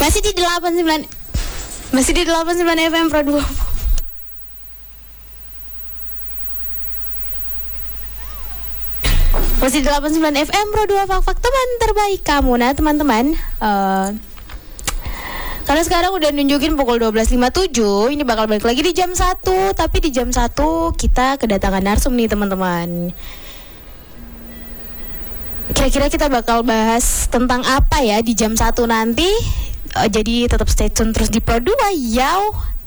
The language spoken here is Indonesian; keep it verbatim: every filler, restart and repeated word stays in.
Masih di delapan puluh sembilan Masih di delapan puluh sembilan F M Pro dua. Masih di delapan puluh sembilan F M Pro dua, fak-fak teman terbaik kamu. Nah teman-teman, uh, karena sekarang udah nunjukin pukul dua belas lima puluh tujuh, ini bakal balik lagi di jam satu. Tapi di jam satu kita kedatangan narsum nih teman-teman. Kira-kira kita bakal bahas tentang apa ya di jam satu nanti? Uh, jadi tetap stay tune terus di Pro dua, yau.